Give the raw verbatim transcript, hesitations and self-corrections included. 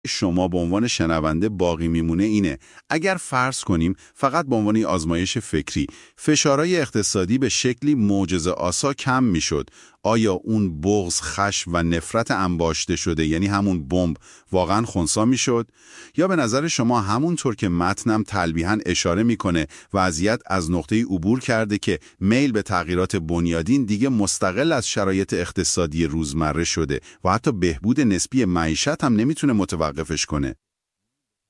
شما به عنوان شنونده باقی میمونه اینه: اگر فرض کنیم فقط به عنوان آزمایش فکری فشارهای اقتصادی به شکلی معجزه آسا کم میشد، آیا اون بغض، خشم و نفرت انباشته شده، یعنی همون بمب، واقعا خنثی میشد؟ یا به نظر شما همونطور که متنم تلویحاً اشاره میکنه وضعیت از نقطه عبور کرده که میل به تغییرات بنیادین دیگه مستقل از شرایط اقتصادی روزمره شده و حتی بهبود نسبی معیشت هم نمیتونه متوقفش کنه؟